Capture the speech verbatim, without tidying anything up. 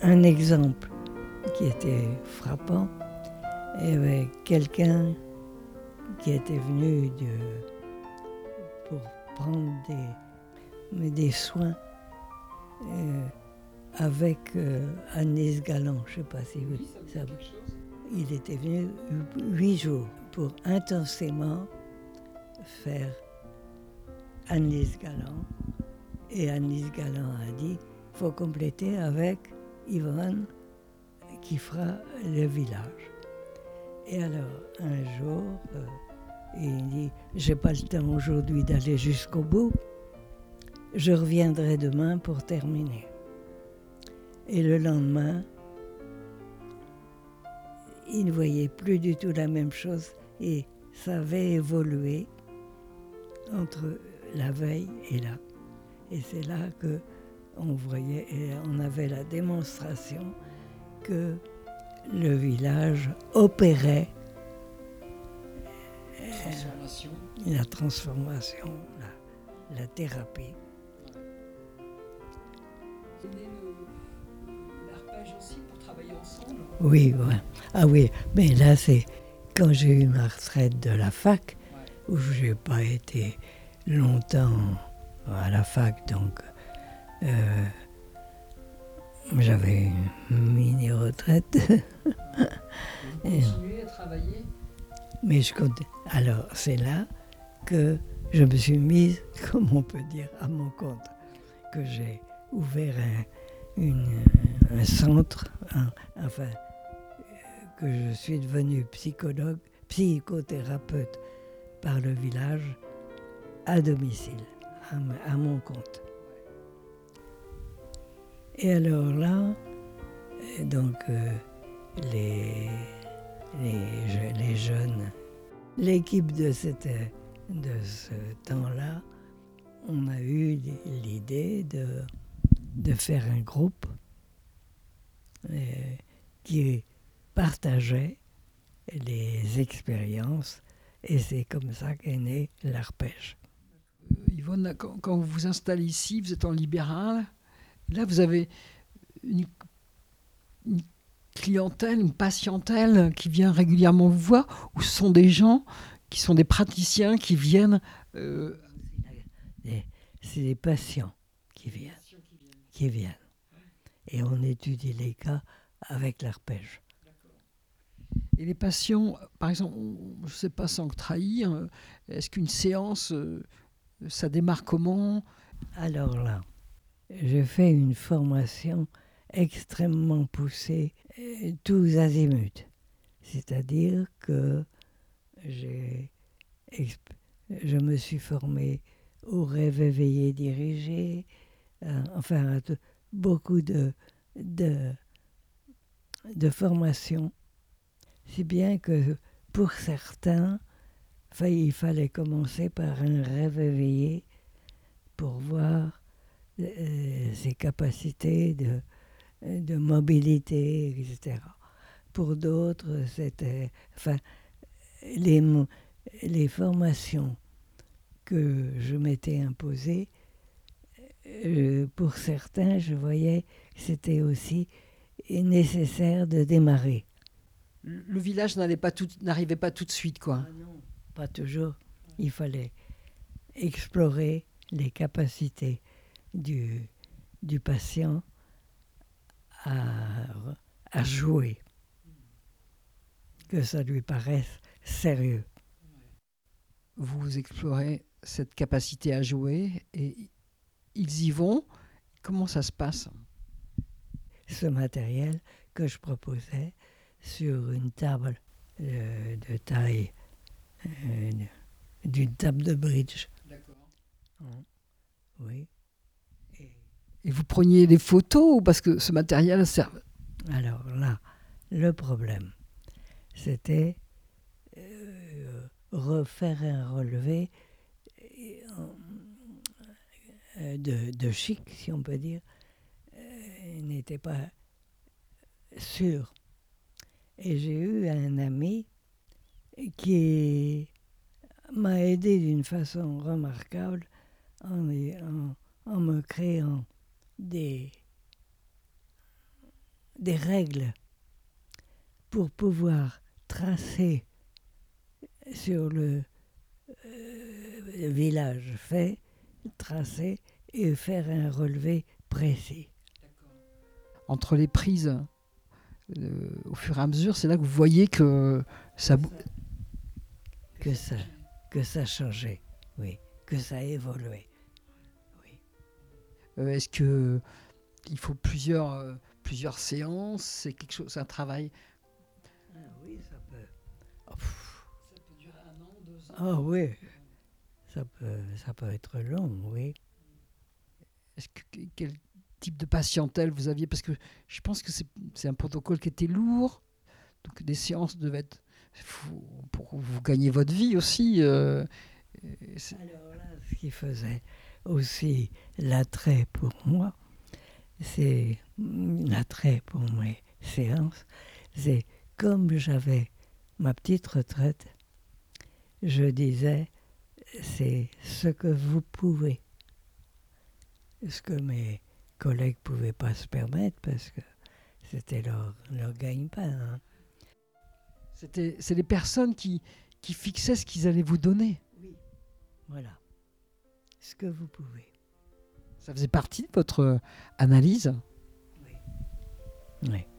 un exemple qui était frappant. Il y avait quelqu'un qui était venu de, pour prendre des, des soins euh, avec euh, Agnès Galland. Je ne sais pas si vous savez. Il était venu huit jours pour intensément faire Agnès Galland. Et Agnès Galland a dit il faut compléter avec Yvonne qui fera le village. Et alors, un jour, euh, il dit j'ai pas le temps aujourd'hui d'aller jusqu'au bout, je reviendrai demain pour terminer. Et le lendemain, il ne voyait plus du tout la même chose et ça avait évolué entre la veille et là. Et c'est là que on voyait et on avait la démonstration que le village opérait transformation. Euh, la transformation, la, la thérapie. Vous venez l'arpège aussi pour travailler ensemble? Oui, ouais. Ah oui, mais là c'est quand j'ai eu ma retraite de la fac, ouais. Où je n'ai pas été longtemps à la fac, donc euh, j'avais une mini-retraite. Vous continuez à travailler? Mais je compte. Alors, c'est là que je me suis mise, comme on peut dire, à mon compte. Que j'ai ouvert un, une, un centre, un, enfin, que je suis devenue psychologue, psychothérapeute par le village, à domicile, à, à mon compte. Et alors là, donc, euh, les, les, les jeunes, l'équipe de, cette, de ce temps-là, on a eu l'idée de, de faire un groupe euh, qui partageait les expériences et c'est comme ça qu'est né l'arpège. Euh, Yvonne, quand, quand vous vous installez ici, vous êtes en libéral. Là, vous avez une, une clientèle, une patientèle qui vient régulièrement vous voir, ou ce sont des gens qui sont des praticiens qui viennent... Euh... C'est des patients qui viennent, qui viennent. Et on étudie les cas avec l'arpège. Et les patients, par exemple, je ne sais pas sans trahir, est-ce qu'une séance, ça démarre comment? Alors là, j'ai fait une formation extrêmement poussée, tous azimuts. C'est-à-dire que j'ai, je me suis formée au rêve éveillé dirigé, euh, enfin beaucoup de, de, de formations. Si bien que pour certains, enfin, il fallait commencer par un rêve éveillé pour voir euh, ses capacités de, de mobilité, et cetera. Pour d'autres, c'était... Enfin, les, les formations que je m'étais imposées, euh, pour certains, je voyais que c'était aussi nécessaire de démarrer. Le village n'allait pas tout, n'arrivait pas tout de suite, quoi. Ah non, pas toujours. Il fallait explorer les capacités du, du patient à, à jouer, que ça lui paraisse sérieux. Vous explorez cette capacité à jouer et ils y vont. Comment ça se passe? Ce matériel que je proposais sur une table euh, de taille euh, d'une table de bridge. D'accord. Hein, oui. Et... et vous preniez des photos parce que ce matériel sert. Alors là, le problème, c'était euh, refaire un relevé euh, de, de chic, si on peut dire, euh, n'était pas sûr. Et j'ai eu un ami qui m'a aidé d'une façon remarquable en, en, en me créant des, des règles pour pouvoir tracer sur le euh, village fait, tracer et faire un relevé précis. Entre les prises, euh, au fur et à mesure, c'est là que vous voyez que ça... Que ça, que ça changeait, oui, que ça évoluait. Oui. Euh, est-ce que il faut plusieurs, euh, plusieurs séances? C'est quelque chose, c'est un travail. Ah oui, ça peut. Oh, pff. Ça peut durer un an, deux ans. Ah oui, ça peut, ça peut être long, oui. Est-ce que, quel type de patientèle vous aviez? Parce que je pense que c'est, c'est un protocole qui était lourd, donc des séances devaient être faut, pour vous gagner votre vie aussi. Euh, c'est... Alors là, ce qui faisait aussi l'attrait pour moi, c'est l'attrait pour mes séances, c'est comme j'avais ma petite retraite, je disais, c'est ce que vous pouvez. Ce que mes collègues ne pouvaient pas se permettre parce que c'était leur, leur gagne-pain. Hein. C'était, c'est les personnes qui, qui fixaient ce qu'ils allaient vous donner. Oui. Voilà. Ce que vous pouvez. Ça faisait partie de votre analyse? Oui. Oui.